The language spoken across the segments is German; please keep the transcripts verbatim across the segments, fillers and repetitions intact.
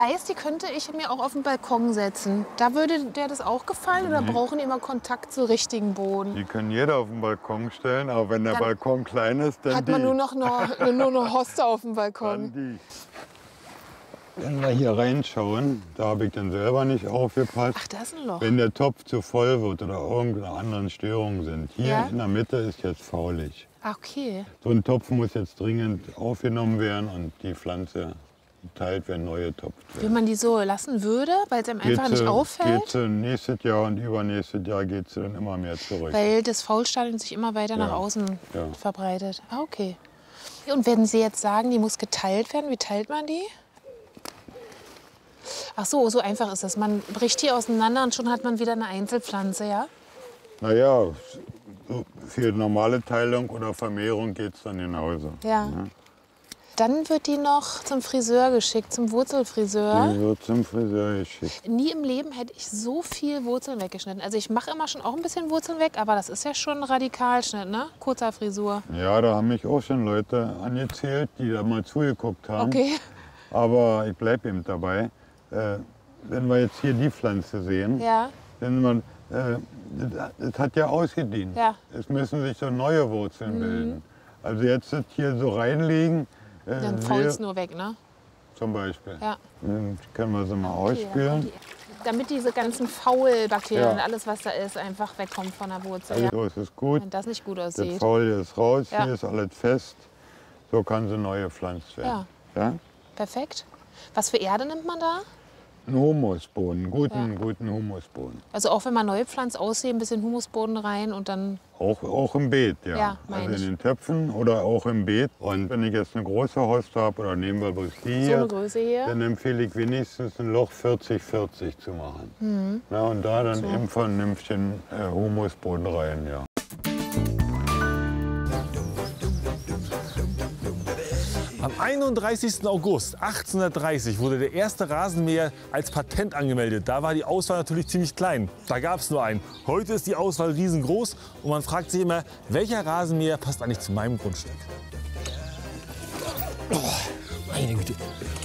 Eis, die könnte ich mir auch auf den Balkon setzen. Da würde der das auch gefallen oder Nee. brauchen die immer Kontakt zu richtigen Boden? Die können jeder auf den Balkon stellen, aber wenn der Dann Balkon klein ist, dann Hat die. man nur noch eine, nur eine Hoste auf dem Dann Balkon. die. Wenn wir hier reinschauen, da habe ich dann selber nicht aufgepasst. Ach, da ist ein Loch. Wenn der Topf zu voll wird oder irgendeine anderen Störungen sind. Hier Ja? in der Mitte ist jetzt faulig. Ah, okay. So ein Topf muss jetzt dringend aufgenommen werden und die Pflanze geteilt werden, neu getopft Wenn werden. man die so lassen würde, weil es einem einfach nicht sie- auffällt, Geht sie nächstes Jahr und übernächstes Jahr geht sie dann immer mehr zurück. weil das Faulstadium sich immer weiter Ja. nach außen Ja. verbreitet. Ah, okay. Und wenn Sie jetzt sagen, die muss geteilt werden, wie teilt man die? Ach so, so einfach ist das. Man bricht die auseinander und schon hat man wieder eine Einzelpflanze, ja? Naja, so für normale Teilung oder Vermehrung geht es dann genauso. Ja. Dann wird die noch zum Friseur geschickt, zum Wurzelfriseur. Die wird zum Friseur geschickt. Nie im Leben hätte ich so viel Wurzeln weggeschnitten. Also ich mache immer schon auch ein bisschen Wurzeln weg, aber das ist ja schon ein Radikalschnitt, ne? Kurzer Frisur. Ja, da haben mich auch schon Leute angezählt, die da mal zugeguckt haben. Okay. Aber ich bleibe eben dabei. Äh, wenn wir jetzt hier die Pflanze sehen, Ja. wenn man, äh, das, das hat ja ausgedient. Ja. Es müssen sich so neue Wurzeln bilden. Also jetzt das hier so reinlegen, äh, Dann wir- fault es nur weg, ne? zum Beispiel. Ja. Dann können wir sie mal Okay, ausspülen. damit diese ganzen Faulbakterien Ja. und alles, was da ist, einfach wegkommt von der Wurzel. Also Ja. so ist es gut. Wenn das nicht gut Das aussieht. Faul ist raus, Ja. hier ist alles fest. So kann sie neu gepflanzt werden. Ja? Perfekt. Was für Erde nimmt man da? Ein Humusboden, guten, Ja. guten Humusboden. Also auch wenn man neu pflanzt, aussehen, ein bisschen Humusboden rein und dann... Auch, auch im Beet, ja. Ja, mein also in ich. den Töpfen oder auch im Beet. Und wenn ich jetzt eine große Hoste habe, oder nehmen wir bloß die So hier, eine Größe hier. dann empfehle ich wenigstens ein Loch vierzig vierzig zu machen. Mhm. Na, und da dann So. eben vernünftigen äh, Humusboden rein, ja. Am einunddreißigsten August achtzehnhundertdreißig wurde der erste Rasenmäher als Patent angemeldet. Da war die Auswahl natürlich ziemlich klein. Da gab es nur einen. Heute ist die Auswahl riesengroß und man fragt sich immer, welcher Rasenmäher passt eigentlich zu meinem Grundstück? Oh, meine Güte.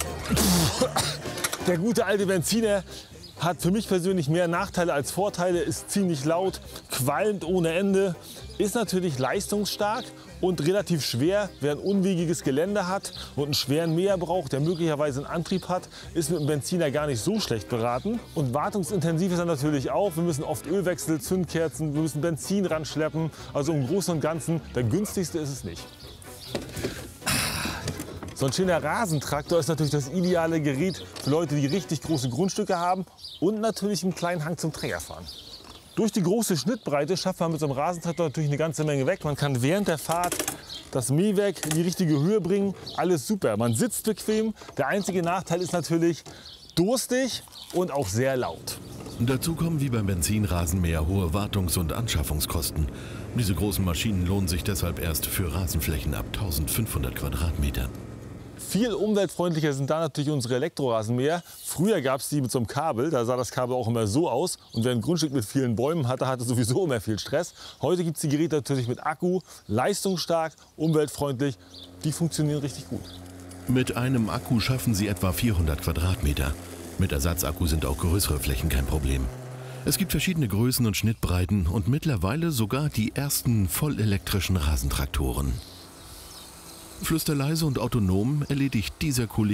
Der gute alte Benziner hat für mich persönlich mehr Nachteile als Vorteile, ist ziemlich laut, qualmt ohne Ende, ist natürlich leistungsstark und relativ schwer. Wer ein unwegiges Gelände hat und einen schweren Mäher braucht, der möglicherweise einen Antrieb hat, ist mit dem Benziner gar nicht so schlecht beraten. Und wartungsintensiv ist er natürlich auch. Wir müssen oft Ölwechsel, Zündkerzen, wir müssen Benzin ranschleppen. Also im Großen und Ganzen, der günstigste ist es nicht. So ein schöner Rasentraktor ist natürlich das ideale Gerät für Leute, die richtig große Grundstücke haben und natürlich einen kleinen Hang zum Trägerfahren. Durch die große Schnittbreite schafft man mit so einem Rasentraktor natürlich eine ganze Menge weg. Man kann während der Fahrt das Mähwerk in die richtige Höhe bringen. Alles super. Man sitzt bequem. Der einzige Nachteil ist natürlich durstig und auch sehr laut. Dazu kommen wie beim Benzinrasenmäher hohe Wartungs- und Anschaffungskosten. Diese großen Maschinen lohnen sich deshalb erst für Rasenflächen ab eintausendfünfhundert Quadratmetern. Viel umweltfreundlicher sind da natürlich unsere Elektrorasenmäher. Früher gab es die mit so einem Kabel, da sah das Kabel auch immer so aus. Und wer ein Grundstück mit vielen Bäumen hatte, hatte sowieso immer viel Stress. Heute gibt es die Geräte natürlich mit Akku, leistungsstark, umweltfreundlich. Die funktionieren richtig gut. Mit einem Akku schaffen Sie etwa vierhundert Quadratmeter. Mit Ersatzakku sind auch größere Flächen kein Problem. Es gibt verschiedene Größen und Schnittbreiten und mittlerweile sogar die ersten vollelektrischen Rasentraktoren. Flüsterleise und autonom erledigt dieser Kollege